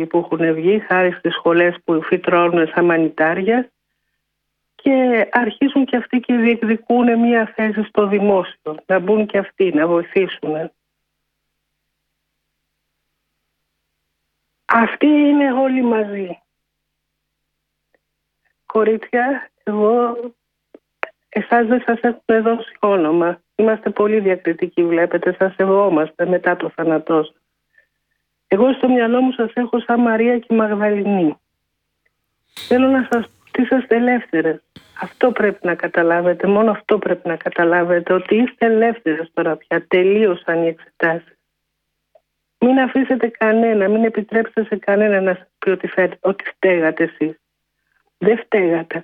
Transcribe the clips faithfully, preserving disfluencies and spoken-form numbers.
ψυχολόγοι που έχουν βγει χάρη στις σχολές που φυτρώνουν σαν μανιτάρια και αρχίζουν και αυτοί και διεκδικούν μια θέση στο δημόσιο, να μπουν και αυτοί, να βοηθήσουν. Αυτοί είναι όλοι μαζί. Κορίτσια, εγώ, εσάς δεν σας έχουν δώσει όνομα. Είμαστε πολύ διακριτικοί, βλέπετε, σας σεβόμαστε μετά το θάνατό σας. Εγώ στο μυαλό μου σας έχω σαν Μαρία και Μαγδαληνή. Θέλω να σας πω ότι είσαστε ελεύθερες. Αυτό πρέπει να καταλάβετε, μόνο αυτό πρέπει να καταλάβετε, ότι είστε ελεύθερες τώρα πια, τελείωσαν οι εξετάσεις. Μην αφήσετε κανένα, μην επιτρέψετε σε κανένα να σας πει ότι, φέρετε, ότι φταίγατε εσείς. Δεν φταίγατε.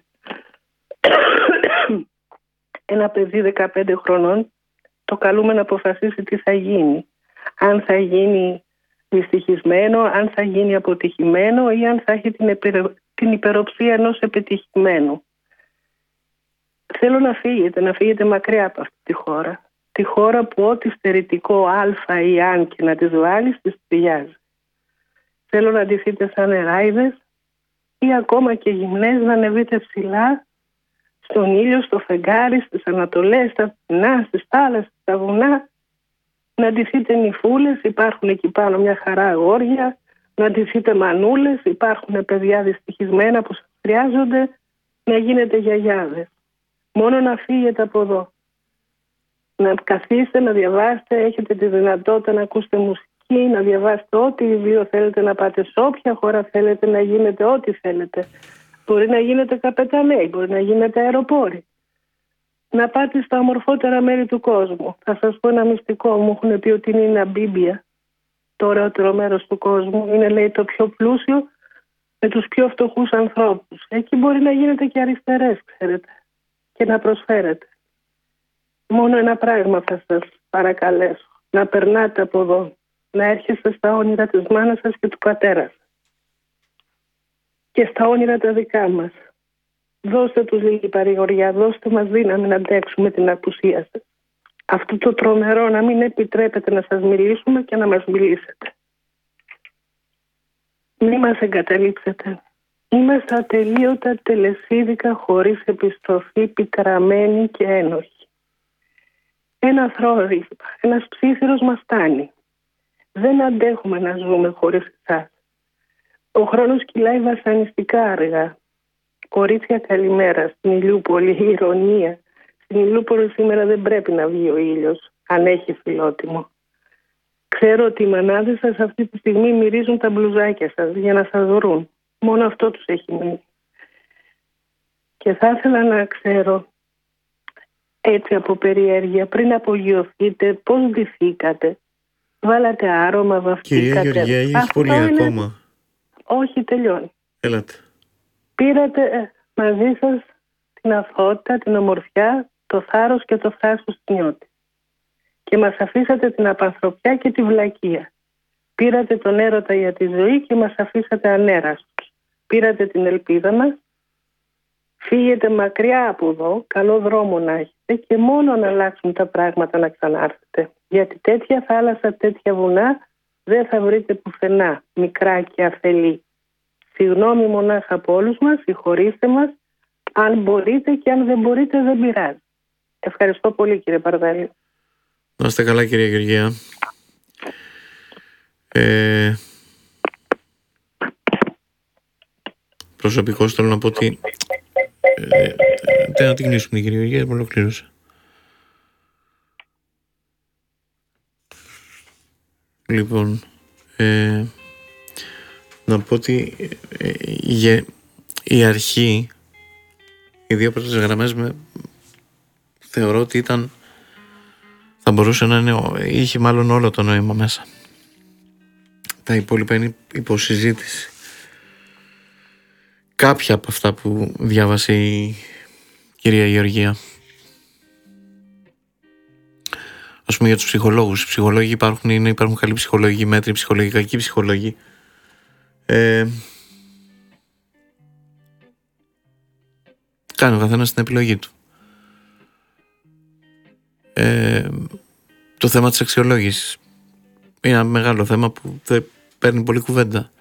Ένα παιδί δεκαπέντε χρονών το καλούμε να αποφασίσει τι θα γίνει. Αν θα γίνει δυστυχισμένο, αν θα γίνει αποτυχημένο ή αν θα έχει την, επιρρε... την υπεροψία ενός επιτυχημένου. Θέλω να φύγετε, να φύγετε μακριά από αυτή τη χώρα. Τη χώρα που ό,τι στερητικό α ή αν και να τις βάλεις, τις ταιριάζει. Θέλω να ντυθείτε σαν νεράιδες ή ακόμα και γυμνές να ανεβείτε ψηλά στον ήλιο, στο φεγγάρι, στις ανατολές, στα πτηνά, στις θάλασσες, στα βουνά. Να ντυθείτε νυφούλες, υπάρχουν εκεί πάνω μια χαρά αγόρια. Να ντυθείτε μανούλες, υπάρχουν παιδιά δυστυχισμένα που σας χρειάζονται. Να γίνετε γιαγιάδες. Μόνο να φύγετε από εδώ. Να καθίσετε, να διαβάσετε, έχετε τη δυνατότητα να ακούσετε μουσική, να διαβάσετε ό,τι βιβλίο θέλετε, να πάτε σε όποια χώρα θέλετε, να γίνετε ό,τι θέλετε. Μπορεί να γίνετε καπεταναίοι, μπορεί να γίνετε αεροπόροι. Να πάτε στα ομορφότερα μέρη του κόσμου. Θα σας πω ένα μυστικό, μου έχουν πει ότι είναι η Ναμπίμπια, το ωραιότερο μέρος του κόσμου. Είναι, λέει, το πιο πλούσιο με τους πιο φτωχούς ανθρώπους. Εκεί μπορεί να γίνετε και αριστερές, ξέρετε, και να προσφέρετε. Μόνο ένα πράγμα θα σας παρακαλέσω. Να περνάτε από εδώ. Να έρχεστε στα όνειρα της μάνας σας και του πατέρα σας. Και στα όνειρα τα δικά μας. Δώστε τους λίγη παρηγοριά. Δώστε μας δύναμη να αντέξουμε την απουσία σας. Αυτό το τρομερό να μην επιτρέπετε να σας μιλήσουμε και να μας μιλήσετε. Μη μας εγκαταλείψετε. Είμαστε ατελείωτα, τελεσίδικα, χωρίς επιστροφή, πικραμένοι και ένοχοι. Ένα θρόρυβμα, ένας ψήθυρος μας φτάνει. Δεν αντέχουμε να ζούμε χωρίς εσάς. Ο χρόνος κυλάει βασανιστικά αργά. Κορίτσια, καλημέρα. Στην Ηλιούπολη, η ηρωνία. Στην Ηλιούπολη σήμερα δεν πρέπει να βγει ο ήλιος, αν έχει φιλότιμο. Ξέρω ότι οι μανάδες σας αυτή τη στιγμή μυρίζουν τα μπλουζάκια σας για να σας βρουν. Μόνο αυτό τους έχει μείνει. Και θα ήθελα να ξέρω, έτσι από περιέργεια, πριν απογειωθείτε, πώς ντυθήκατε. Βάλατε άρωμα, βαφτήκατε. Κυρία Γεωργία, έχει πολύ είναι... ακόμα. Όχι, τελειώνει. Έλατε. Πήρατε μαζί σας την αθωότητα, την ομορφιά, το θάρρος και το θράσος του νιώτη. Και μας αφήσατε την απανθρωπιά και τη βλακεία. Πήρατε τον έρωτα για τη ζωή και μας αφήσατε ανέραστος. Πήρατε την ελπίδα μας. Φύγετε μακριά από εδώ, καλό δρόμο να έχετε και μόνο να αλλάξουν τα πράγματα να ξανάρθετε. Γιατί τέτοια θάλασσα, τέτοια βουνά δεν θα βρείτε πουθενά, μικρά και αφελή. Συγγνώμη μονάχα από όλους μας, συγχωρήστε μας. Αν μπορείτε και αν δεν μπορείτε δεν πειράζει. Ευχαριστώ πολύ, κύριε Παρδάλη. Να είστε καλά, κυρία Γεωργία. Ε, προσωπικώς θέλω να πω ότι ε, ε, να την κλείσουμε, κυρία Γεωργία, δεν ολοκλήρωσα. Λοιπόν, ε, να πω ότι ε, ε, η αρχή, οι δύο πρώτες γραμμές με, θεωρώ ότι ήταν, θα μπορούσε να είναι, είχε μάλλον όλο το νόημα μέσα. Τα υπόλοιπα είναι υποσυζήτηση. Κάποια από αυτά που διάβασε η κυρία Γεωργία. Ας πούμε για τους ψυχολόγους. Οι ψυχολόγοι υπάρχουν, είναι, υπάρχουν καλοί ψυχολόγοι, μέτροι ψυχολόγοι, κακοί ψυχολόγοι. Ε, κάνει ο καθένας την επιλογή του. Ε, το θέμα της αξιολόγησης είναι ένα μεγάλο θέμα που δεν παίρνει πολύ κουβέντα.